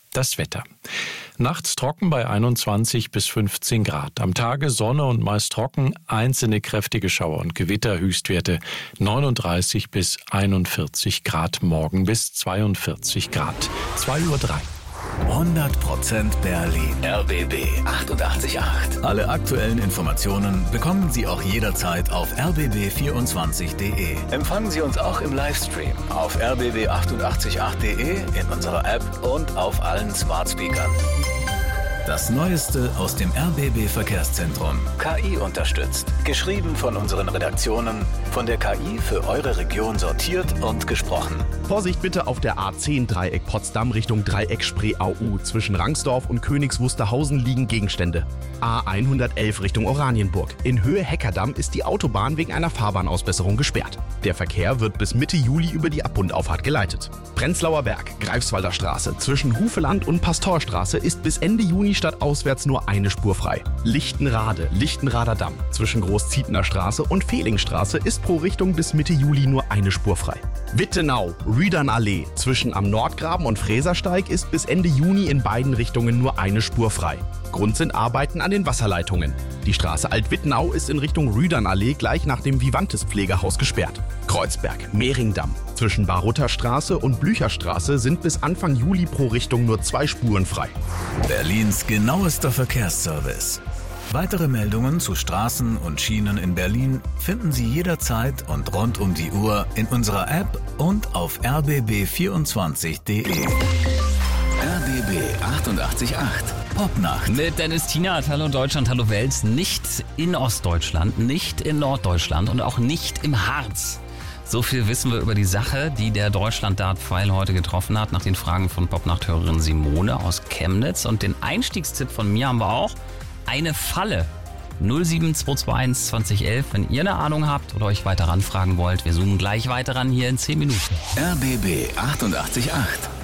Das Wetter. Nachts trocken bei 21 bis 15 Grad. Am Tage Sonne und meist trocken, einzelne kräftige Schauer und Gewitter, Höchstwerte 39 bis 41 Grad, morgen bis 42 Grad. 2:03 Uhr. 100% Berlin. RBB 88.8. Alle aktuellen Informationen bekommen Sie auch jederzeit auf rbb24.de. Empfangen Sie uns auch im Livestream auf rbb888.de, in unserer App und auf allen Smart Speakern. Das Neueste aus dem RBB Verkehrszentrum. KI unterstützt. Geschrieben von unseren Redaktionen. Von der KI für eure Region sortiert und gesprochen. Vorsicht bitte auf der A10 Dreieck Potsdam Richtung Dreieck Spree-Au. Zwischen Rangsdorf und Königs Wusterhausen liegen Gegenstände. A111 Richtung Oranienburg. In Höhe Heckerdamm ist die Autobahn wegen einer Fahrbahnausbesserung gesperrt. Der Verkehr wird bis Mitte Juli über die Abbundauffahrt geleitet. Prenzlauer Berg, Greifswalder Straße zwischen Hufeland und Pastorstraße ist bis Ende Juni stadtauswärts nur eine Spur frei. Lichtenrade, Lichtenrader Damm zwischen Großzietner Straße und Fehlingstraße ist pro Richtung bis Mitte Juli nur eine Spur frei. Wittenau, Rüdernallee zwischen am Nordgraben und Fräsersteig ist bis Ende Juni in beiden Richtungen nur eine Spur frei. Grund sind Arbeiten an den Wasserleitungen. Die Straße Alt-Wittenau ist in Richtung Rüdernallee gleich nach dem Vivantes Pflegehaus gesperrt. Kreuzberg, Mehringdamm zwischen Barutterstraße und Blücherstraße sind bis Anfang Juli pro Richtung nur 2 Spuren frei. Berlins genauester Verkehrsservice. Weitere Meldungen zu Straßen und Schienen in Berlin finden Sie jederzeit und rund um die Uhr in unserer App und auf rbb24.de. RBB 88.8 Popnacht. Mit Dennis Tienert, hallo Deutschland, hallo Welt. Nicht in Ostdeutschland, nicht in Norddeutschland und auch nicht im Harz. So viel wissen wir über die Sache, die der Deutschland-Dart-Pfeil heute getroffen hat, nach den Fragen von Popnacht-Hörerin Simone aus Chemnitz. Und den Einstiegstipp von mir haben wir auch. Eine Falle. 07221 2011, wenn ihr eine Ahnung habt oder euch weiter ranfragen wollt. Wir zoomen gleich weiter ran hier in 10 Minuten. RBB 88.8